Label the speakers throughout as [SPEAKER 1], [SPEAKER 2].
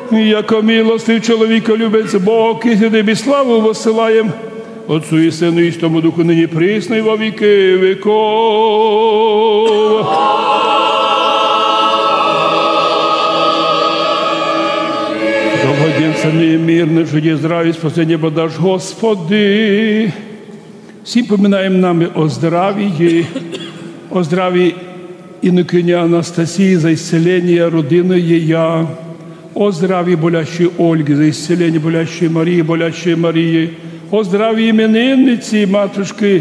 [SPEAKER 1] яко милостив чоловіка любець Бог, і тобі славу воссилаєм, Отцу і Сину, і Святому Духу, нині присно, і во віки веков. Благоденствие мирне, життя, здраві, спасення подаш, Господи. Всім поминаємо нами о здраві інокині Анастасії за исцелення родини її, о здраві болящої Ольги за исцелення болящої Марії, о здраві іменинниці матушки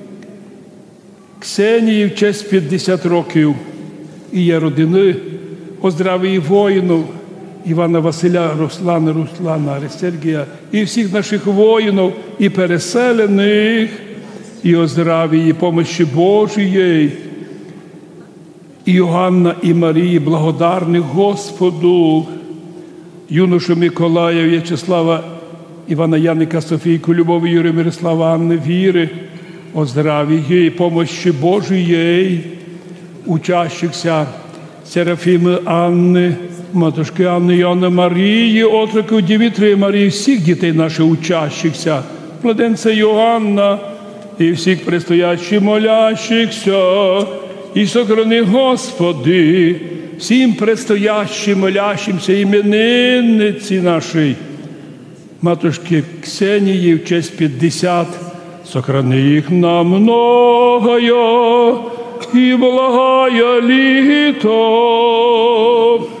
[SPEAKER 1] Ксенії в честь 50 років її родини, о здраві воїнів Івана Василя, Руслана, Сергія і всіх наших воїнів і переселених, і о здраві, і помощі Божої, і Йоганна, і Марії, благодарних Господу, юношу Миколая, В'ячеслава, Івана Яника, Софійку, Любові, Юрія, Мирослава, Анни, Віри, о здраві і помощі Божої, учащихся Серафіми Анни, матушки Анни, Йоанни, Марії, отроків Дімітрії Марії, всіх дітей наших учащихся, младенця Йоанна і всіх предстоящих молящихся, і сохрани, Господи, всім предстоящим молящимся іменинниці нашій, матушки Ксенії в честь 50, сохрани їх на многое і благое літо.